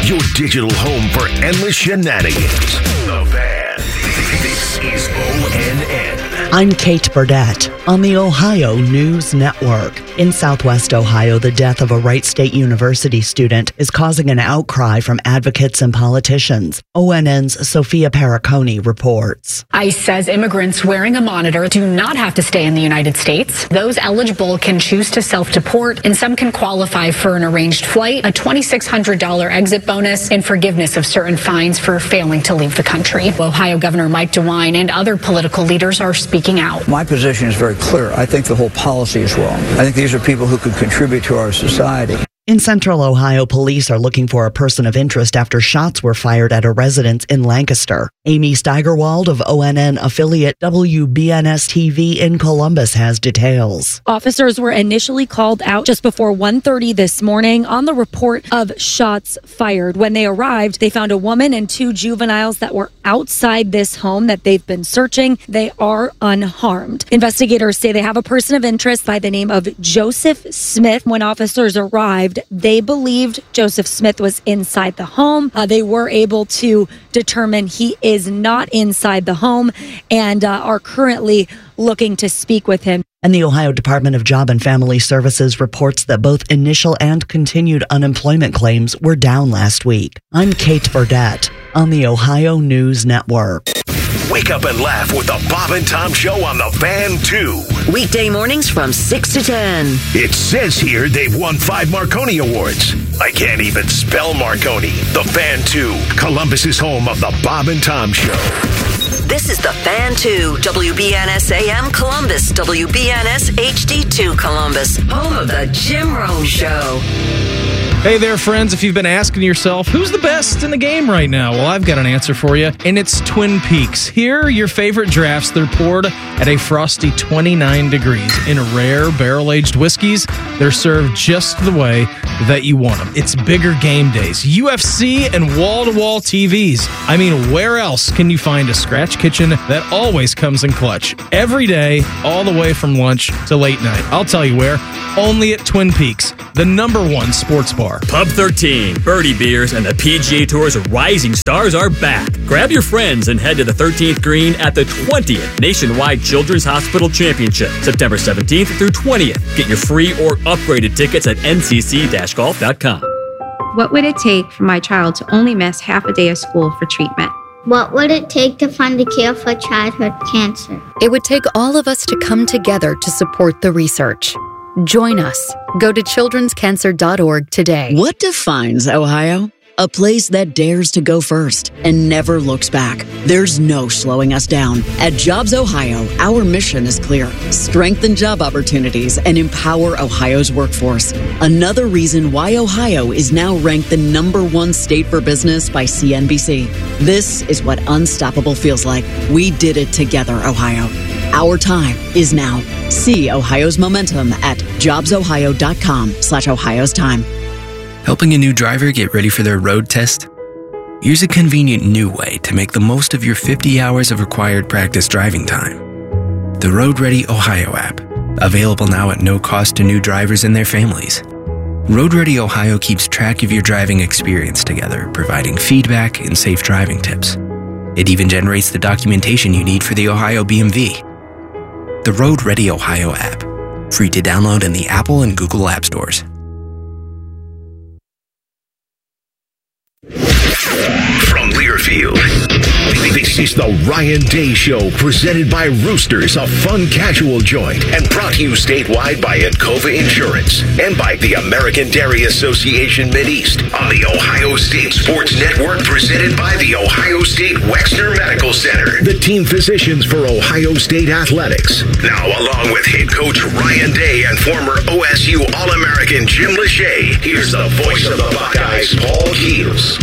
your digital home for endless shenanigans. The Fan. This is ONN. I'm Kate Burdett on the Ohio News Network. In Southwest Ohio, the death of a Wright State University student is causing an outcry from advocates and politicians. ONN's Sophia Paraconi reports. ICE says immigrants wearing a monitor do not have to stay in the United States. Those eligible can choose to self-deport, and some can qualify for an arranged flight, a $2,600 exit bonus, and forgiveness of certain fines for failing to leave the country. Ohio Governor Mike DeWine and other political leaders are speaking out. My position is very clear. I think the whole policy is wrong. I think these are people who could contribute to our society. In Central Ohio, police are looking for a person of interest after shots were fired at a residence in Lancaster. Amy Steigerwald of ONN affiliate WBNS-TV in Columbus has details. Officers were initially called out just before 1:30 this morning on the report of shots fired. When they arrived, they found a woman and two juveniles that were outside this home that they've been searching. They are unharmed. Investigators say they have a person of interest by the name of Joseph Smith. When officers arrived, they believed Joseph Smith was inside the home. They were able to determine he is not inside the home and are currently looking to speak with him. And the Ohio Department of Job and Family Services reports that both initial and continued unemployment claims were down last week. I'm Kate Burdett on the Ohio News Network. Wake up and laugh with the Bob and Tom Show on the Fan 2. Weekday mornings from 6 to 10. It says here they've won 5 Marconi Awards. I can't even spell Marconi. The Fan 2, Columbus's home of the Bob and Tom Show. This is the Fan 2, WBNS AM Columbus, WBNS HD2 Columbus, home of the Jim Rome Show. Hey there, friends. If you've been asking yourself, who's the best in the game right now? Well, I've got an answer for you, and it's Twin Peaks. Here are your favorite drafts. They're poured at a frosty 29 degrees in rare barrel-aged whiskeys. They're served just the way that you want them. It's bigger game days, UFC, and wall-to-wall TVs. I mean, where else can you find a scratch kitchen that always comes in clutch? Every day, all the way from lunch to late night. I'll tell you where. Only at Twin Peaks, the #1 sports bar. Pub 13, Birdie Beers, and the PGA Tour's rising stars are back. Grab your friends and head to the 13th green at the 20th Nationwide Children's Hospital Championship, September 17th through 20th. Get your free or upgraded tickets at ncc-golf.com. What would it take for my child to only miss half a day of school for treatment? What would it take to find a cure for childhood cancer? It would take all of us to come together to support the research. Join us. Go to childrenscancer.org today. What defines Ohio? A place that dares to go first and never looks back. There's no slowing us down. At Jobs Ohio, our mission is clear. Strengthen job opportunities and empower Ohio's workforce. Another reason why Ohio is now ranked the #1 state for business by CNBC. This is what unstoppable feels like. We did it together, Ohio. Our time is now. See Ohio's momentum at jobsohio.com/Ohio's time. Helping a new driver get ready for their road test? Here's a convenient new way to make the most of your 50 hours of required practice driving time. The Road Ready Ohio app, available now at no cost to new drivers and their families. Road Ready Ohio keeps track of your driving experience together, providing feedback and safe driving tips. It even generates the documentation you need for the Ohio BMV. The Road Ready Ohio app, free to download in the Apple and Google App Stores. From Learfield, this is the Ryan Day Show, presented by Roosters, a fun casual joint, and brought to you statewide by Encova Insurance and by the American Dairy Association Mideast on the Ohio State Sports Network, presented by the Ohio State Wexner Medical Center, the team physicians for Ohio State Athletics. Now, along with head coach Ryan Day and former OSU All-American Jim Lachey, here's the voice of the Buckeyes, Paul Keels.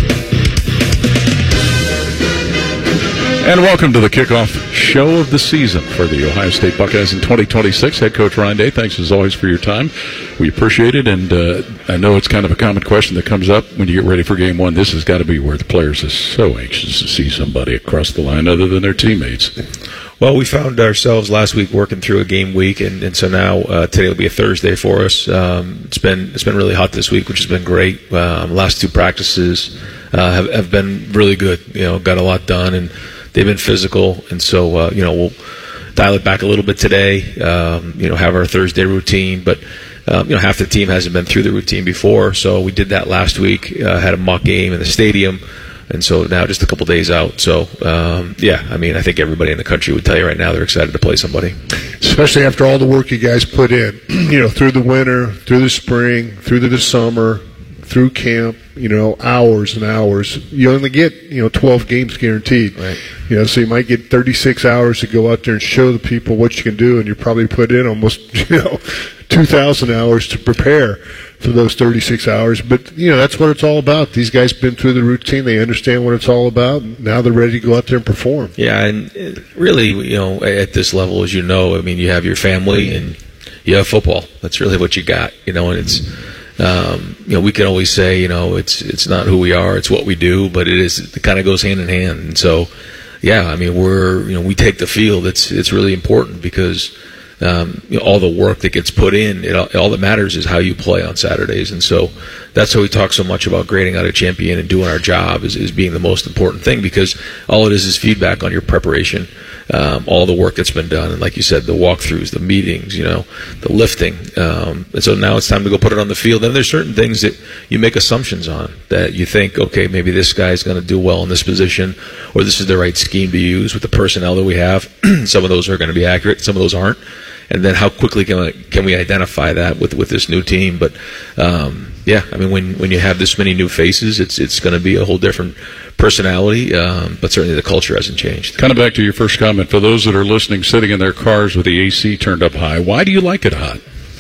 And welcome to the kickoff show of the season for the Ohio State Buckeyes in 2026. Head coach Ryan Day, thanks as always for your time. We appreciate it, and I know it's kind of a common question that comes up when you get ready for game one. This has got to be where the players are so anxious to see somebody across the line other than their teammates. Well, we found ourselves last week working through a game week, and so now today will be a Thursday for us. It's been really hot this week, which has been great. Last 2 practices have been really good. Got a lot done, and they've been physical, and so we'll dial it back a little bit today. Have our Thursday routine, but half the team hasn't been through the routine before, so we did that last week. Had a mock game in the stadium. And so now just a couple days out. So, I think everybody in the country would tell you right now they're excited to play somebody. Especially after all the work you guys put in, through the winter, through the spring, through the summer, through camp, hours and hours. You only get, 12 games guaranteed. Right. So you might get 36 hours to go out there and show the people what you can do, and you probably put in almost, 2,000 hours to prepare for those 36 hours. But, that's what it's all about. These guys have been through the routine. They understand what it's all about. Now they're ready to go out there and perform. Yeah, and really, at this level, as you have your family and you have football. That's really what you got, and it's, we can always say, it's not who we are, it's what we do, but it kind of goes hand in hand. And so, we take the field. It's really important because all the work that gets put in, all that matters is how you play on Saturdays. And so that's why we talk so much about grading out a champion and doing our job is being the most important thing, because all it is feedback on your preparation, all the work that's been done. And like you said, the walkthroughs, the meetings, the lifting. And so now it's time to go put it on the field. And there's certain things that you make assumptions on that you think, okay, maybe this guy's going to do well in this position, or this is the right scheme to use with the personnel that we have. Some of those are going to be accurate, some of those aren't. And then how quickly can we identify that with this new team? But when you have this many new faces, it's going to be a whole different personality. But certainly the culture hasn't changed. Kind of back to your first comment. For those that are listening, sitting in their cars with the AC turned up high, why do you like it hot?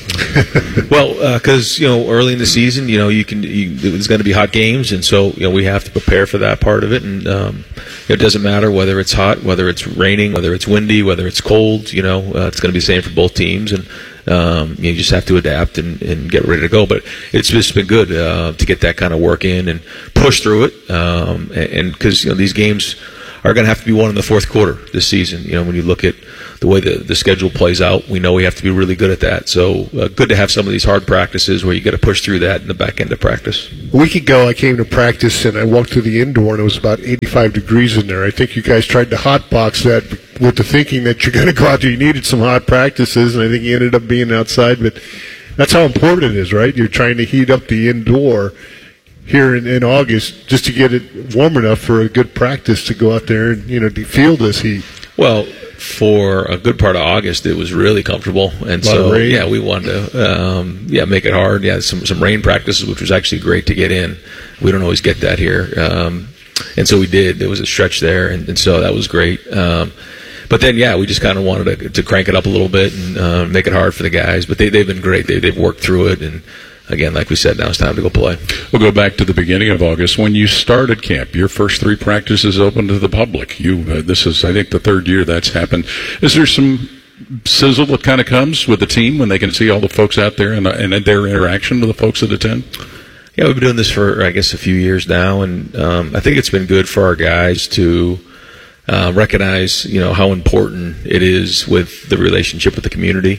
Well, because early in the season, there's going to be hot games, and so we have to prepare for that part of it. And it doesn't matter whether it's hot, whether it's raining, whether it's windy, whether it's cold. It's going to be the same for both teams, and you just have to adapt and get ready to go. But it's just been good to get that kind of work in and push through it, and because these games are going to have to be won in the fourth quarter this season. When you look at the way the schedule plays out, we know we have to be really good at that. So good to have some of these hard practices where you got to push through that in the back end of practice. A week ago, I came to practice and I walked through the indoor and it was about 85 degrees in there. I think you guys tried to hotbox that with the thinking that you're going to go out there. You needed some hot practices, and I think you ended up being outside. But that's how important it is, right? You're trying to heat up the indoor here in August just to get it warm enough for a good practice to go out there and to feel this heat. Well, for a good part of August, it was really comfortable, and so we wanted to make it hard. Some rain practices, which was actually great to get in. We don't always get that here, and so we did. There was a stretch there, and so that was great. But then, we just kind of wanted to crank it up a little bit and make it hard for the guys. But they've been great. They've worked through it, and again, like we said, now it's time to go play. We'll go back to the beginning of August. When you started camp, your first 3 practices open to the public. This is, I think, the 3rd year that's happened. Is there some sizzle that kind of comes with the team when they can see all the folks out there and their interaction with the folks that attend? Yeah, we've been doing this for, I guess, a few years now, and I think it's been good for our guys to recognize, how important it is with the relationship with the community.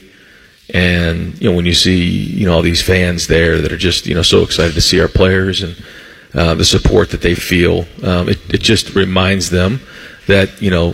And when you see all these fans there that are just so excited to see our players and the support that they feel, it just reminds them that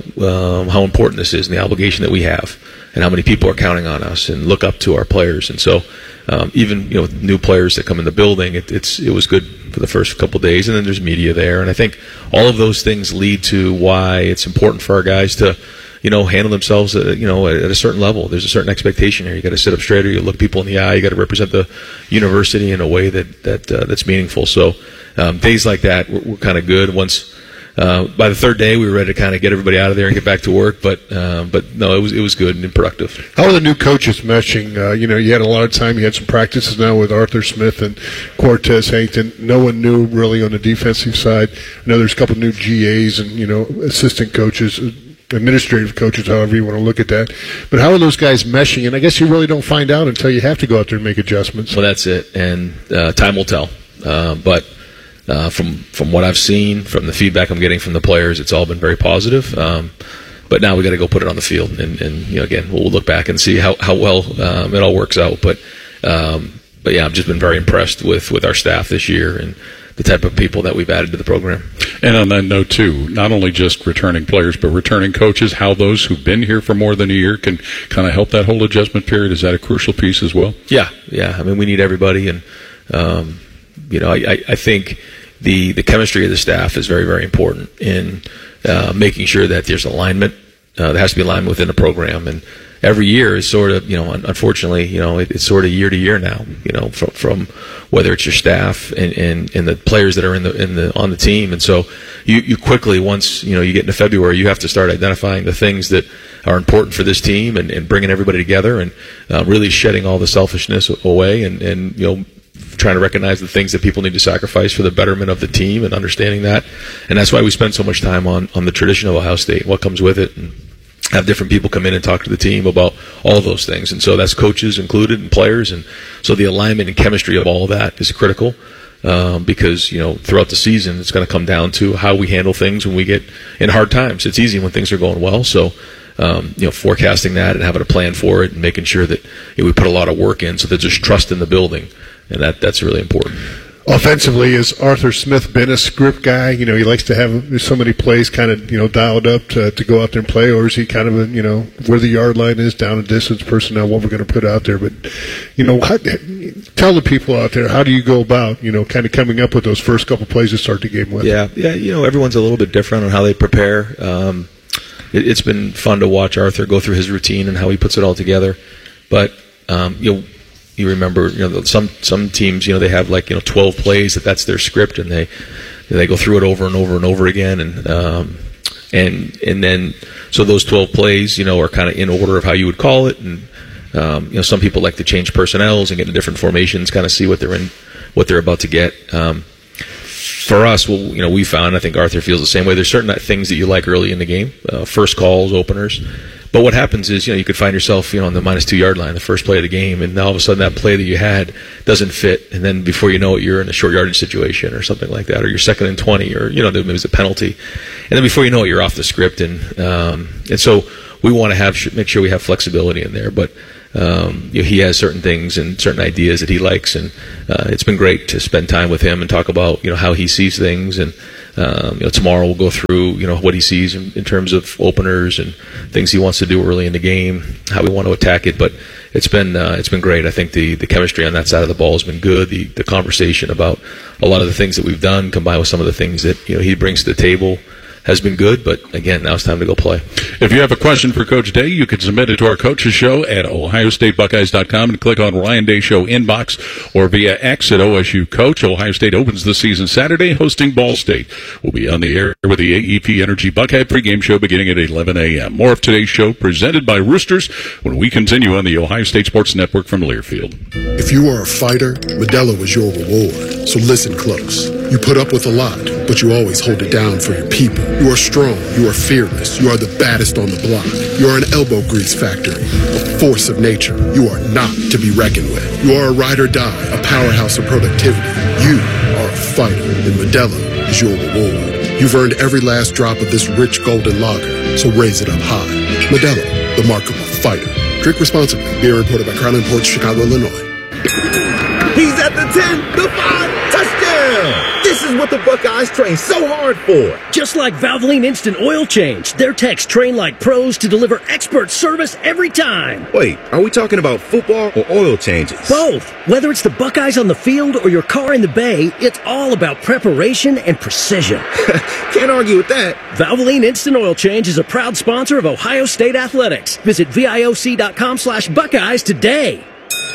how important this is and the obligation that we have, and how many people are counting on us and look up to our players. And so even new players that come in the building, it was good for the first couple of days, and then there's media there, and I think all of those things lead to why it's important for our guys to handle themselves at a certain level. There's a certain expectation here. You got to sit up straighter. You look people in the eye. You got to represent the university in a way that's meaningful. So days like that were kind of good. Once by the 3rd day, we were ready to kind of get everybody out of there and get back to work. But no, it was good and productive. How are the new coaches meshing? You had a lot of time. You had some practices now with Arthur Smith and Cortez Hankton. No one new really on the defensive side. I know there's a couple new GAs and assistant coaches, administrative coaches, however you want to look at that. But how are those guys meshing? And I guess you really don't find out until you have to go out there and make adjustments. Well, that's it, and time will tell. But from what I've seen, from the feedback I'm getting from the players, it's all been very positive. But now we got to go put it on the field, and again, we'll look back and see how well it all works out. But yeah, I've just been very impressed with our staff this year and the type of people that we've added to the program. And on that note, too, not only just returning players, but returning coaches, how those who've been here for more than a year can kind of help that whole adjustment period. Is that a crucial piece as well? Yeah. I mean, we need everybody, and I think the chemistry of the staff is very, very important in making sure that there's alignment. There has to be alignment within the program, and every year is sort of, unfortunately, it's sort of year to year now. From whether it's your staff and the players that are on the team, and so you quickly, once you get into February, you have to start identifying the things that are important for this team and bringing everybody together and really shedding all the selfishness away and trying to recognize the things that people need to sacrifice for the betterment of the team and understanding that. And that's why we spend so much time on the tradition of Ohio State, what comes with it, and have different people come in and talk to the team about all of those things. And so that's coaches included and players. And so the alignment and chemistry of all of that is critical because, throughout the season, it's going to come down to how we handle things when we get in hard times. It's easy when things are going well. So, forecasting that and having a plan for it and making sure that we put a lot of work in so that there's trust in the building. And that's really important. Offensively, has Arthur Smith been a script guy? He likes to have so many plays kind of, dialed up to go out there and play, or is he kind of where the yard line is, down and distance personnel, what we're going to put out there? But, tell the people out there, how do you go about, kind of coming up with those first couple plays to start the game with? Yeah, everyone's a little bit different on how they prepare. It's been fun to watch Arthur go through his routine and how he puts it all together. But, you remember, some teams, they have 12 plays that's their script, and they go through it over and over and over again, and then so those 12 plays, are kind of in order of how you would call it, and some people like to change personnels and get into different formations, kind of see what they're about to get. For us, we found, I think Arthur feels the same way. There's certain things that you like early in the game, first calls, openers. But what happens is, you could find yourself, on the -2 yard line, the first play of the game, and all of a sudden that play that you had doesn't fit, and then before you know it, you're in a short yardage situation or something like that, or you're 2nd and 20, or maybe it's a penalty, and then before you know it, you're off the script, and so we want to make sure we have flexibility in there, but he has certain things and certain ideas that he likes, and it's been great to spend time with him and talk about how he sees things, and tomorrow we'll go through what he sees in terms of openers and things he wants to do early in the game, how we want to attack it. But it's been great. I think the chemistry on that side of the ball has been good. The conversation about a lot of the things that we've done combined with some of the things that he brings to the table has been good, but again, now it's time to go play. If you have a question for Coach Day, you can submit it to our Coaches Show at OhioStateBuckeyes.com and click on Ryan Day Show inbox, or via X at OSU Coach. Ohio State opens the season Saturday, hosting Ball State. We'll be on the air with the AEP Energy Buckeye pregame show beginning at 11 a.m. More of today's show presented by Roosters when we continue on the Ohio State Sports Network from Learfield. If you are a fighter, Modelo is your reward. So listen close. You put up with a lot, but you always hold it down for your people. You are strong. You are fearless. You are the baddest on the block. You are an elbow grease factory, a force of nature. You are not to be reckoned with. You are a ride or die, a powerhouse of productivity. You are a fighter, and Modelo is your reward. You've earned every last drop of this rich golden lager, so raise it up high. Modelo, the mark of a fighter. Drink responsibly. Beer imported by Crown Imports, Chicago, Illinois. He's at the 10, the 5, touchdown! This is what the Buckeyes train so hard for. Just like Valvoline Instant Oil Change, their techs train like pros to deliver expert service every time. Wait, are we talking about football or oil changes? Both. Whether it's the Buckeyes on the field or your car in the bay, it's all about preparation and precision. Can't argue with that. Valvoline Instant Oil Change is a proud sponsor of Ohio State Athletics. Visit VIOC.com/Buckeyes today.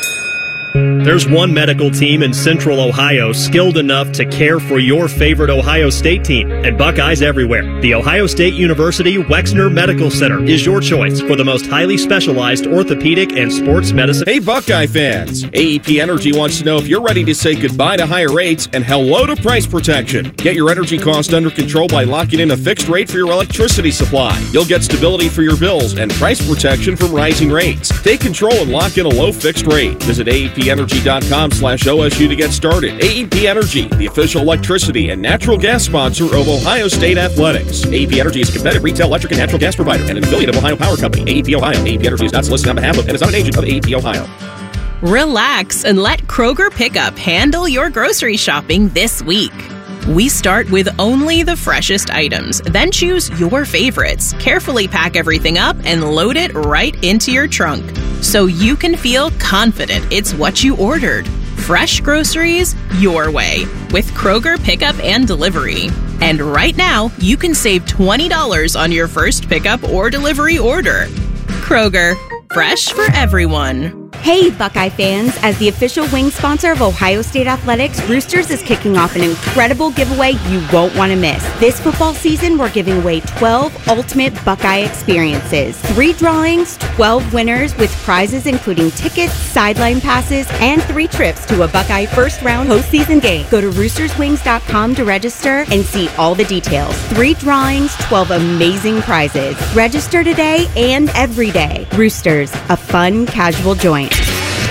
There's one medical team in Central Ohio skilled enough to care for your favorite Ohio State team, and Buckeyes everywhere. The Ohio State University Wexner Medical Center is your choice for the most highly specialized orthopedic and sports medicine. Hey Buckeye fans, AEP Energy wants to know if you're ready to say goodbye to higher rates and hello to price protection. Get your energy cost under control by locking in a fixed rate for your electricity supply. You'll get stability for your bills and price protection from rising rates. Take control and lock in a low fixed rate. Visit AEPenergy.com AEPenergy.com/OSU to get started. AEP Energy, the official electricity and natural gas sponsor of Ohio State Athletics. AEP Energy is a competitive retail electric and natural gas provider and an affiliate of Ohio Power Company. AEP Ohio. AEP Energy is not solicited on behalf of and is not an agent of AEP Ohio. Relax and let Kroger Pickup handle your grocery shopping this week. We start with only the freshest items, then choose your favorites, carefully pack everything up, and load it right into your trunk so you can feel confident it's what you ordered. Fresh groceries your way with Kroger Pickup and Delivery. And right now, you can save $20 on your first pickup or delivery order. Kroger, fresh for everyone. Hey, Buckeye fans! As the official wing sponsor of Ohio State Athletics, Roosters is kicking off an incredible giveaway you won't want to miss. This football season, we're giving away 12 ultimate Buckeye experiences. 3 drawings, 12 winners with prizes including tickets, sideline passes, and 3 trips to a Buckeye first-round postseason game. Go to roosterswings.com to register and see all the details. 3 drawings, 12 amazing prizes. Register today and every day. Roosters, a fun, casual joint.